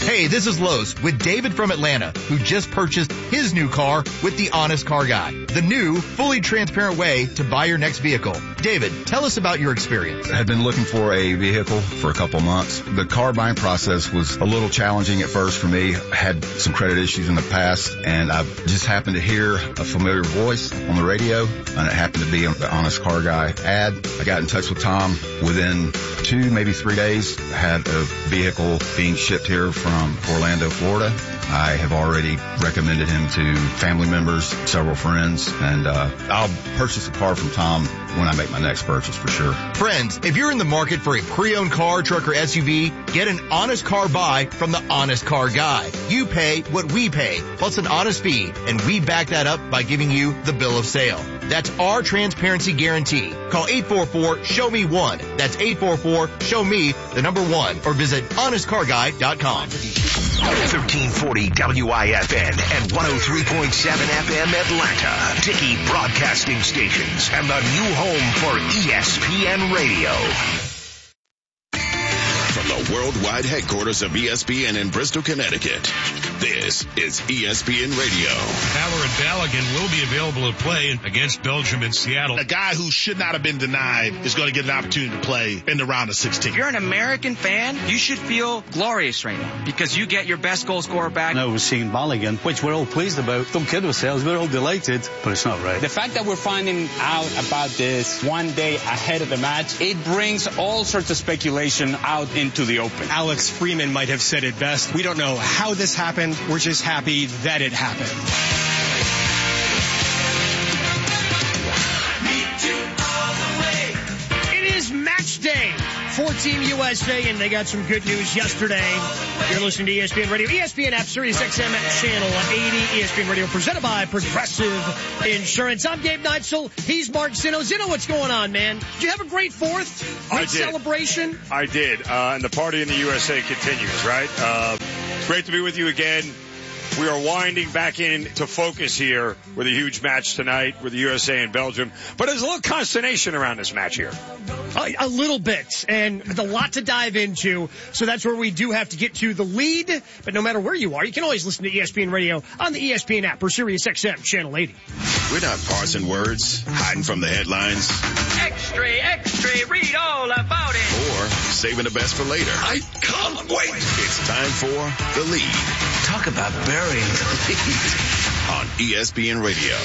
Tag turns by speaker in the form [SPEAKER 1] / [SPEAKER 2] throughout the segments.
[SPEAKER 1] Hey, this is Los with David from Atlanta, who just purchased his new car with the Honest Car Guy, the new, fully transparent way to buy your next vehicle. David, tell us about your experience.
[SPEAKER 2] I had been looking for a vehicle for a couple months. The car buying process was a little challenging at first for me. I had some credit issues in the past, and I just happened to hear a familiar voice on the radio, and it happened to be the Honest Car Guy ad. I got in touch with Tom. Within 2, maybe 3 days, I had a vehicle being shipped here from Orlando, Florida. I have already recommended him to family members, several friends, and I'll purchase a car from Tom when I make my next purchase for sure.
[SPEAKER 1] Friends, if you're in the market for a pre-owned car, truck, or SUV, get an honest car buy from the Honest Car Guy. You pay what we pay, plus an honest fee, and we back that up by giving you the bill of sale. That's our transparency guarantee. Call 844-SHOW-ME-1. That's 844-SHOW-ME, the number 1, or visit honestcarguy.com.
[SPEAKER 3] 1340 WIFN and 103.7 FM Atlanta. Dickey Broadcasting Stations and the new home for ESPN Radio.
[SPEAKER 4] From the worldwide headquarters of ESPN in Bristol, Connecticut, this is ESPN Radio.
[SPEAKER 5] Haller and Balogun will be available to play against Belgium and Seattle.
[SPEAKER 6] A guy who should not have been denied is going to get an opportunity to play in the round of 16.
[SPEAKER 7] If you're an American fan, you should feel glorious right now because you get your best goal scorer back.
[SPEAKER 8] Now we're seeing Balogun, which we're all pleased about. Don't kid ourselves, we're all delighted, but it's not right.
[SPEAKER 9] The fact that we're finding out about this one day ahead of the match, it brings all sorts of speculation out into the open.
[SPEAKER 10] Alex Freeman might have said it best. We don't know how this happened. We're just happy that it happened.
[SPEAKER 11] It is match day for Team USA, and they got some good news yesterday. You're listening to ESPN Radio, ESPN app, Sirius XM Channel 80, ESPN Radio, presented by Progressive Insurance. I'm Gabe Neitzel. He's Mark Zinno. Zinno, what's going on, man? Did you have a great 4th? Great celebration?
[SPEAKER 12] I did. And the party in the USA continues, right? Great to be with you again. We are winding back into focus here with a huge match tonight with the USA and Belgium. But there's a little consternation around this match here.
[SPEAKER 11] A little bit, and with a lot to dive into. So that's where we do have to get to the lead. But no matter where you are, you can always listen to ESPN Radio on the ESPN app or Sirius XM Channel 80.
[SPEAKER 4] We're not parsing words, hiding from the headlines.
[SPEAKER 7] Extra, extra, read all about it.
[SPEAKER 4] Or saving the best for later.
[SPEAKER 3] I can't wait.
[SPEAKER 4] It's time for The Lead.
[SPEAKER 3] Talk about burying the lead.
[SPEAKER 4] On ESPN Radio.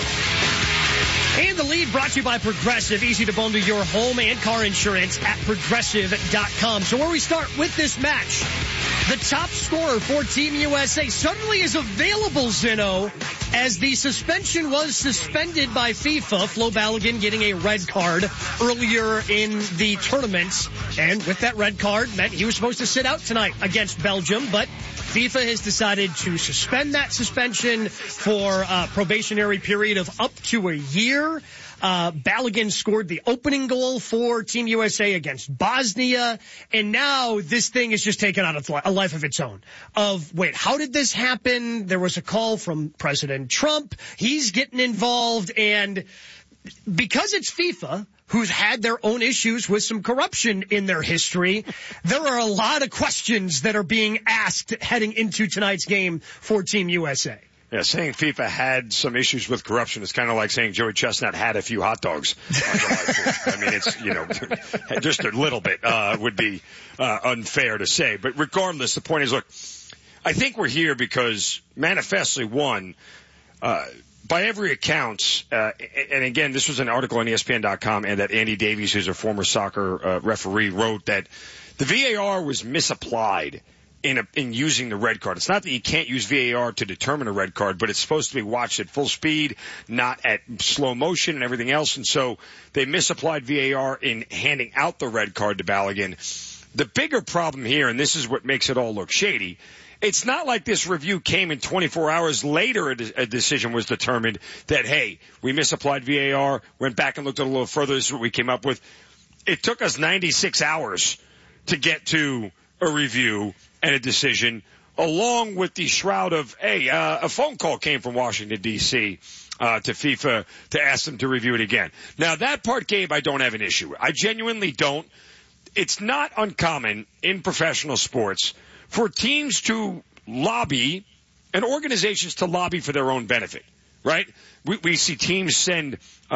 [SPEAKER 11] And the lead brought to you by Progressive. Easy to bundle your home and car insurance at Progressive.com. So where we start with this match, the top scorer for Team USA suddenly is available, Zinno, as the suspension was suspended by FIFA. Flo Balogun getting a red card earlier in the tournament. And with that red card meant he was supposed to sit out tonight against Belgium, but FIFA has decided to suspend that suspension for a probationary period of up to a year. Balogun scored the opening goal for Team USA against Bosnia, and now this thing is just taken on a life of its own. Wait, how did this happen? There was a call from President Trump. He's getting involved, and because it's FIFA, who's had their own issues with some corruption in their history, there are a lot of questions that are being asked heading into tonight's game for Team USA.
[SPEAKER 12] Yeah, saying FIFA had some issues with corruption is kind of like saying Joey Chestnut had a few hot dogs on July 4th. I mean, it's, just a little bit would be unfair to say. But regardless, the point is, look, I think we're here because manifestly, one, by every account, and again, this was an article on ESPN.com, and that Andy Davies, who's a former soccer referee, wrote that the VAR was misapplied in using the red card. It's not that you can't use VAR to determine a red card, but it's supposed to be watched at full speed, not at slow motion and everything else. And so they misapplied VAR in handing out the red card to Balogun. The bigger problem here, and this is what makes it all look shady, it's not like this review came in 24 hours later a decision was determined that, hey, we misapplied VAR, went back and looked at it a little further, this is what we came up with. It took us 96 hours to get to a review and a decision, along with the shroud of, hey, a phone call came from Washington, D.C., to FIFA to ask them to review it again. Now, that part, Gabe, I don't have an issue with. I genuinely don't. It's not uncommon in professional sports for teams to lobby and organizations to lobby for their own benefit, right? We see teams send,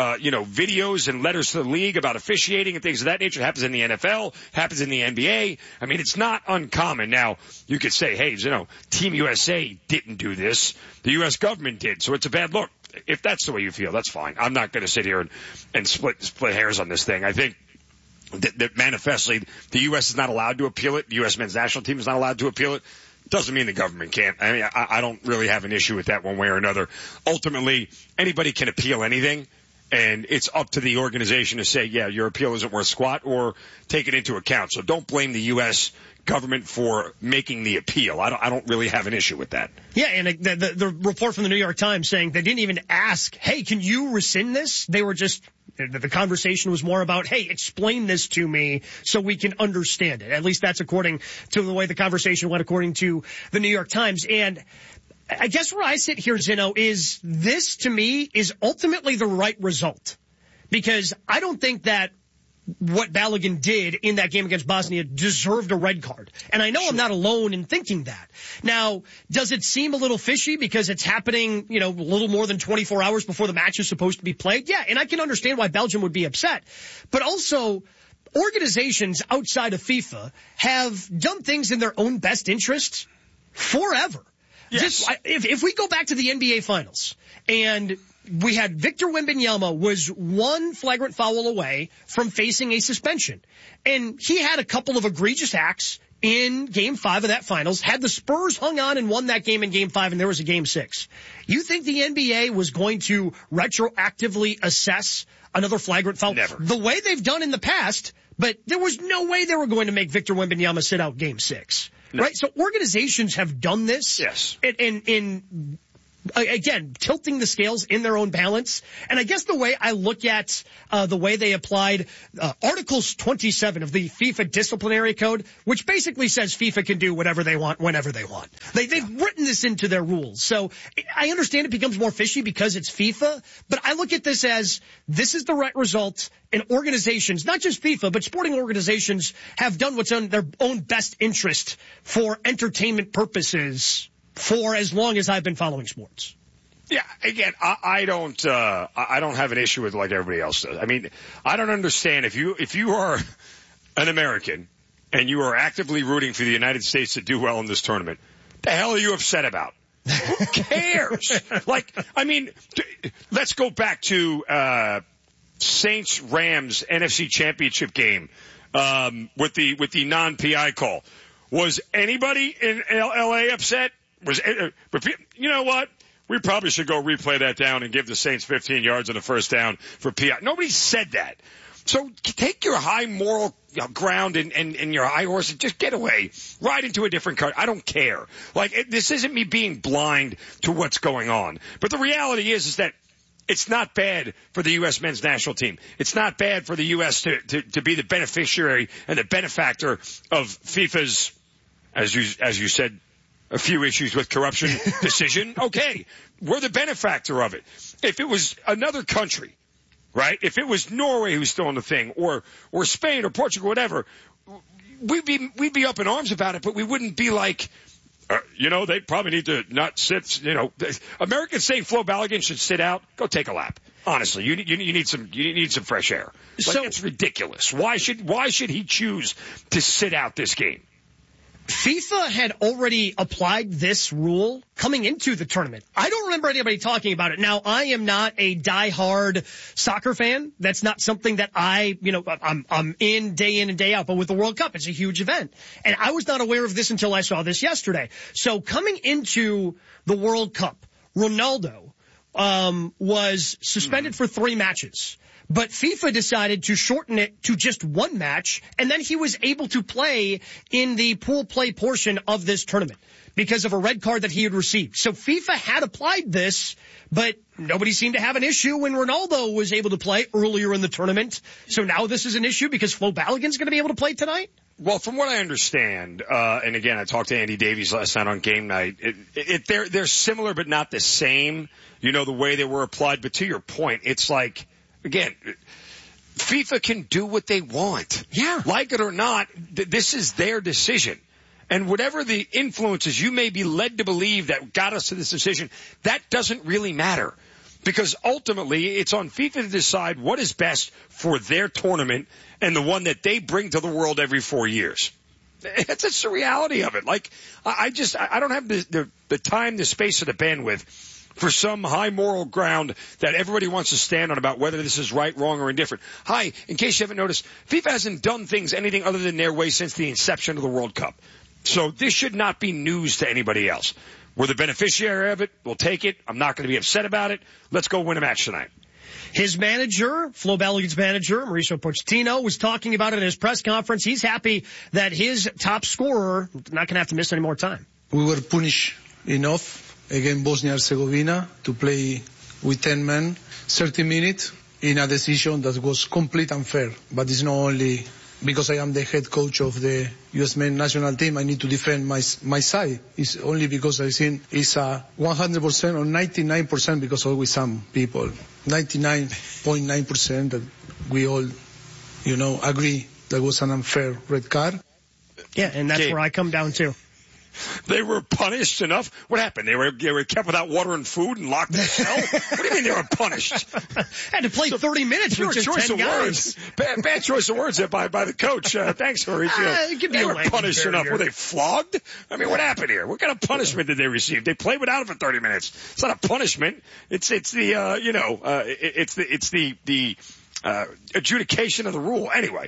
[SPEAKER 12] videos and letters to the league about officiating and things of that nature. It happens in the NFL, happens in the NBA. I mean, it's not uncommon. Now, you could say, hey, Team USA didn't do this. The U.S. government did, so it's a bad look. If that's the way you feel, that's fine. I'm not going to sit here and split hairs on this thing. I think that manifestly the U.S. is not allowed to appeal it. The U.S. men's national team is not allowed to appeal it. Doesn't mean the government can't. I mean, I don't really have an issue with that one way or another. Ultimately, anybody can appeal anything, and it's up to the organization to say, yeah, your appeal isn't worth squat, or take it into account. So don't blame the U.S. government for making the appeal. I don't really have an issue with that.
[SPEAKER 11] Yeah, and the report from the New York Times saying they didn't even ask, hey, can you rescind this? They were just, the conversation was more about, hey, explain this to me so we can understand it. At least that's according to the way the conversation went, according to the New York Times. And I guess where I sit here, Zeno, is this to me is ultimately the right result. Because I don't think that what Balogun did in that game against Bosnia deserved a red card. And I know I'm not alone in thinking that. Now, does it seem a little fishy because it's happening, a little more than 24 hours before the match is supposed to be played? Yeah, and I can understand why Belgium would be upset. But also, organizations outside of FIFA have done things in their own best interest forever.
[SPEAKER 12] Yes.
[SPEAKER 11] If we go back to the NBA Finals, and we had Victor Wembanyama was one flagrant foul away from facing a suspension. And he had a couple of egregious acts in Game 5 of that Finals, had the Spurs hung on and won that game in Game 5, and there was a Game 6. You think the NBA was going to retroactively assess another flagrant foul?
[SPEAKER 12] Never.
[SPEAKER 11] The way they've done in the past, but there was no way they were going to make Victor Wembanyama sit out Game 6. No. Right? So organizations have done this.
[SPEAKER 12] Yes.
[SPEAKER 11] In again, tilting the scales in their own balance. And I guess the way I look at the way they applied Articles 27 of the FIFA Disciplinary Code, which basically says FIFA can do whatever they want whenever they want. They've written this into their rules. So I understand it becomes more fishy because it's FIFA, but I look at this as this is the right result, and organizations, not just FIFA, but sporting organizations have done what's in their own best interest for entertainment purposes for as long as I've been following sports.
[SPEAKER 12] Yeah, again, I don't have an issue with it like everybody else does. I mean, I don't understand if you are an American and you are actively rooting for the United States to do well in this tournament, the hell are you upset about? Who cares? Let's go back to Saints-Rams NFC Championship game with the non-PI call. Was anybody in L.A. upset? You know what? We probably should go replay that down and give the Saints 15 yards on the first down for PI. Nobody said that. So take your high moral ground and your high horse and just get away. Ride into a different car. I don't care. This isn't me being blind to what's going on. But the reality is that it's not bad for the U.S. men's national team. It's not bad for the U.S. to be the beneficiary and the benefactor of FIFA's, as you said, a few issues with corruption decision. Okay, we're the benefactor of it. If it was another country, right? If it was Norway who's still in the thing, or Spain or Portugal, whatever, we'd be up in arms about it, but we wouldn't be like, they probably need to not sit. Americans saying Flo Balogun should sit out. Go take a lap. Honestly, you need some fresh air. It's ridiculous. Why should he choose to sit out this game?
[SPEAKER 11] FIFA had already applied this rule coming into the tournament. I don't remember anybody talking about it. Now, I am not a diehard soccer fan. That's not something that I'm in day in and day out. But with the World Cup, it's a huge event. And I was not aware of this until I saw this yesterday. So coming into the World Cup, Ronaldo was suspended for 3 matches. But FIFA decided to shorten it to just 1 match, and then he was able to play in the pool play portion of this tournament because of a red card that he had received. So FIFA had applied this, but nobody seemed to have an issue when Ronaldo was able to play earlier in the tournament. So now this is an issue because Flo Balogun's going to be able to play tonight?
[SPEAKER 12] Well, from what I understand, and again, I talked to Andy Davies last night on game night, they're similar but not the same, the way they were applied. But to your point, it's like, again, FIFA can do what they want.
[SPEAKER 11] Yeah.
[SPEAKER 12] Like it or not, this is their decision. And whatever the influences you may be led to believe that got us to this decision, that doesn't really matter. Because ultimately, it's on FIFA to decide what is best for their tournament and the one that they bring to the world every 4 years. That's just the reality of it. Like, I don't have the time, the space, or the bandwidth for some high moral ground that everybody wants to stand on about whether this is right, wrong, or indifferent. Hi, in case you haven't noticed, FIFA hasn't done things anything other than their way since the inception of the World Cup. So this should not be news to anybody else. We're the beneficiary of it. We'll take it. I'm not going to be upset about it. Let's go win a match tonight.
[SPEAKER 11] His manager, Flo Balogun's manager, Mauricio Pochettino, was talking about it in his press conference. He's happy that his top scorer not going to have to miss any more time.
[SPEAKER 13] We were punished enough against Bosnia-Herzegovina to play with 10 men, 30 minutes in a decision that was completely unfair. But it's not only because I am the head coach of the U.S. men's national team, I need to defend my side. It's only because I think it's 100% or 99% because always some people, 99.9% that we all, agree that was an unfair red card.
[SPEAKER 11] Yeah, and that's where I come down to.
[SPEAKER 12] They were punished enough. What happened? They were kept without water and food and locked in a cell? What do you mean they were punished?
[SPEAKER 11] Had to play 30 minutes with just 10 guys.
[SPEAKER 12] Bad choice of words there by the coach. Thanks, Mauricio. They were punished enough. Were they flogged? I mean, what happened here? What kind of punishment did they receive? They played without it for 30 minutes. It's not a punishment. It's the adjudication of the rule. Anyway,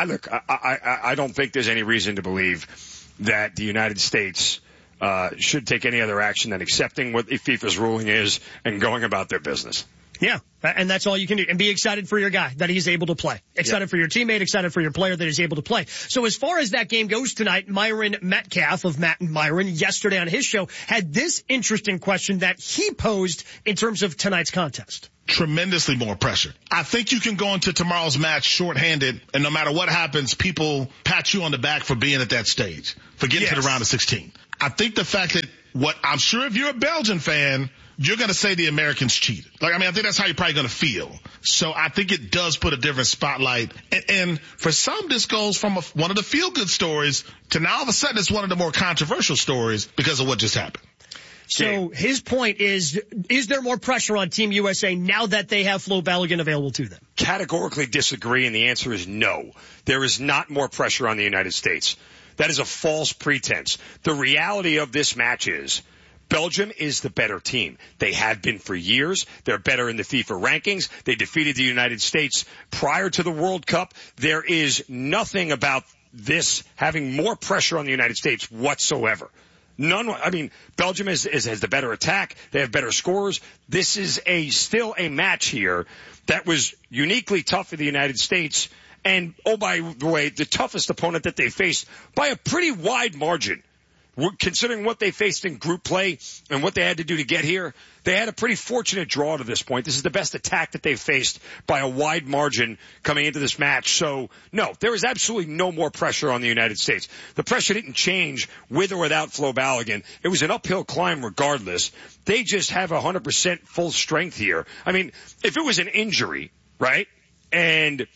[SPEAKER 12] I don't think there's any reason to believe that the United States should take any other action than accepting what the FIFA's ruling is and going about their business.
[SPEAKER 11] Yeah, and that's all you can do. And be excited for your guy that he's able to play. Excited for your teammate, excited for your player that is able to play. So as far as that game goes tonight, Myron Metcalf of Matt and Myron yesterday on his show had this interesting question that he posed in terms of tonight's contest.
[SPEAKER 6] Tremendously more pressure. I think you can go into tomorrow's match shorthanded, and no matter what happens, people pat you on the back for being at that stage, for getting to the round of 16. I think the fact that I'm sure if you're a Belgian fan, you're going to say the Americans cheated. I think that's how you're probably going to feel. So I think it does put a different spotlight. And for some, this goes from one of the feel-good stories to now all of a sudden it's one of the more controversial stories because of what just happened.
[SPEAKER 11] So his point is there more pressure on Team USA now that they have Flo Balogun available to them?
[SPEAKER 12] Categorically disagree, and the answer is no. There is not more pressure on the United States. That is a false pretense. The reality of this match is Belgium is the better team. They have been for years. They're better in the FIFA rankings. They defeated the United States prior to the World Cup. There is nothing about this having more pressure on the United States whatsoever. None. I mean, Belgium has the better attack. They have better scorers. This is still a match here that was uniquely tough for the United States. And, oh, by the way, the toughest opponent that they faced by a pretty wide margin. Considering what they faced in group play and what they had to do to get here, they had a pretty fortunate draw to this point. This is the best attack that they've faced by a wide margin coming into this match. So, no, there is absolutely no more pressure on the United States. The pressure didn't change with or without Flo Balogun. It was an uphill climb regardless. They just have 100% full strength here. I mean, if it was an injury, right, and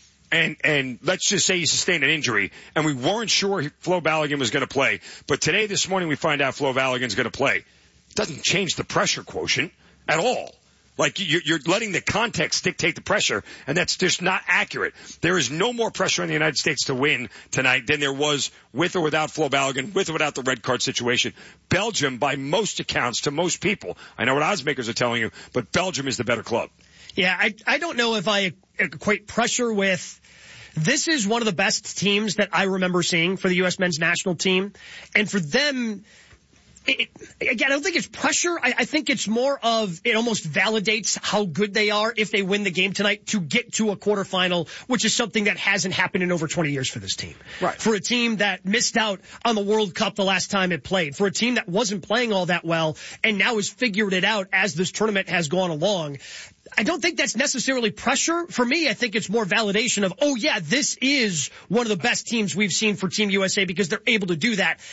[SPEAKER 12] let's just say he sustained an injury, and we weren't sure Flo Balogun was going to play. But this morning, we find out Flo Balogun's going to play. It doesn't change the pressure quotient at all. Like, you're letting the context dictate the pressure, and that's just not accurate. There is no more pressure on the United States to win tonight than there was with or without Flo Balogun, with or without the red card situation. Belgium, by most accounts, to most people, I know what odds makers are telling you, but Belgium is the better club.
[SPEAKER 11] Yeah, I don't know if I equate pressure with. This is one of the best teams that I remember seeing for the U.S. men's national team. And for them, again, I don't think it's pressure. I think it's more of it almost validates how good they are if they win the game tonight to get to a quarterfinal, which is something that hasn't happened in over 20 years for this team.
[SPEAKER 12] Right.
[SPEAKER 11] For a team that missed out on the World Cup the last time it played. For a team that wasn't playing all that well and now has figured it out as this tournament has gone along. I don't think that's necessarily pressure. For me, I think it's more validation of, oh yeah, this is one of the best teams we've seen for Team USA because they're able to do that.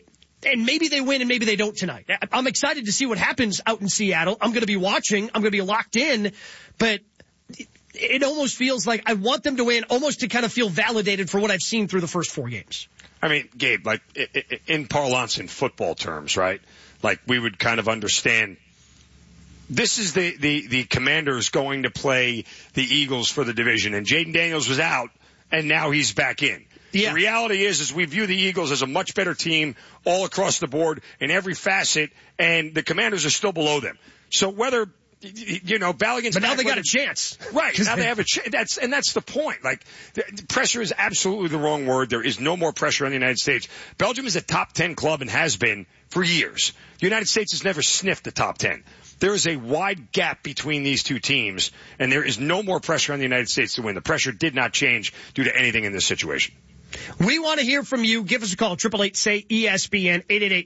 [SPEAKER 11] And maybe they win and maybe they don't tonight. I'm excited to see what happens out in Seattle. I'm going to be watching. I'm going to be locked in. But it almost feels like I want them to win almost to kind of feel validated for what I've seen through the first 4 games.
[SPEAKER 12] I mean, Gabe, like in parlance in football terms, right? Like we would kind of understand. This is the Commanders going to play the Eagles for the division, and Jaden Daniels was out, and now he's back in. Yeah. The reality is we view the Eagles as a much better team all across the board in every facet, and the Commanders are still below them. So whether, Balogun's
[SPEAKER 11] but now they got a chance.
[SPEAKER 12] Right. Now they have a chance. That's the point. Like, pressure is absolutely the wrong word. There is no more pressure on the United States. Belgium is a top 10 club and has been for years. The United States has never sniffed the top 10. There is a wide gap between these two teams, and there is no more pressure on the United States to win. The pressure did not change due to anything in this situation.
[SPEAKER 11] We want to hear from you. Give us a call, 888-SAY-ESPN,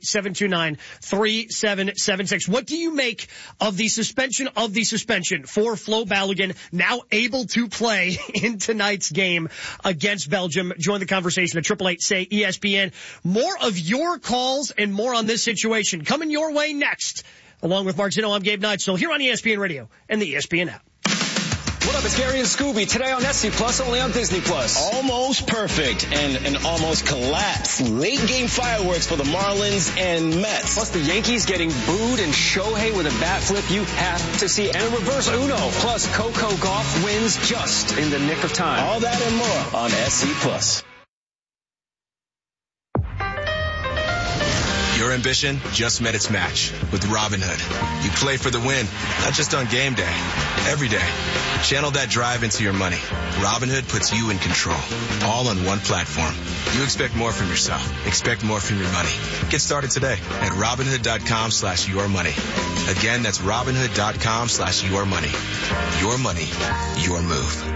[SPEAKER 11] 888-729-3776. What do you make of the suspension for Flo Balogun, now able to play in tonight's game against Belgium? Join the conversation at 888-SAY-ESPN. More of your calls and more on this situation coming your way next. Along with Mark Zinno, I'm Gabe Neitzel here on ESPN Radio and the ESPN app.
[SPEAKER 14] What up, it's Gary and Scooby. Today on SC Plus, only on Disney Plus.
[SPEAKER 15] Almost perfect and an almost collapse. Late game fireworks for the Marlins and Mets.
[SPEAKER 14] Plus the Yankees getting booed and Shohei with a bat flip you have to see. And a reverse Uno. Plus Coco Gauff wins just in the nick of time.
[SPEAKER 15] All that and more on SC Plus.
[SPEAKER 16] Your ambition just met its match with Robinhood. You play for the win, not just on game day, every day. Channel that drive into your money. Robinhood puts you in control, all on one platform. You expect more from yourself. Expect more from your money. Get started today at Robinhood.com/yourmoney. Again, that's Robinhood.com/yourmoney. Your money, your move.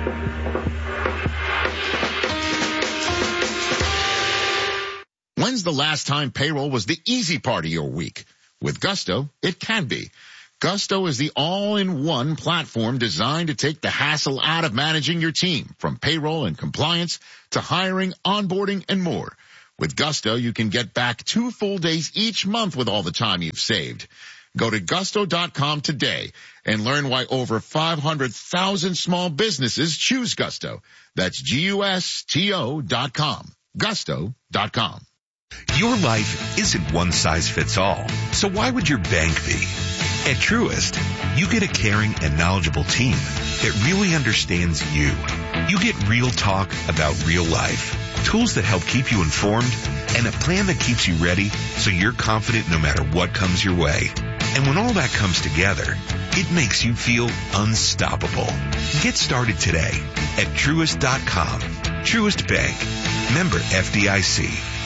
[SPEAKER 17] When's the last time payroll was the easy part of your week? With Gusto, it can be. Gusto is the all-in-one platform designed to take the hassle out of managing your team, from payroll and compliance to hiring, onboarding, and more. With Gusto, you can get back 2 full days each month with all the time you've saved. Go to Gusto.com today and learn why over 500,000 small businesses choose Gusto. That's Gusto.com. Gusto.com.
[SPEAKER 18] Your life isn't one size fits all, so why would your bank be? At Truist, you get a caring and knowledgeable team that really understands you. You get real talk about real life, tools that help keep you informed, and a plan that keeps you ready so you're confident no matter what comes your way. And when all that comes together, it makes you feel unstoppable. Get started today at Truist.com. Truist Bank. Member FDIC.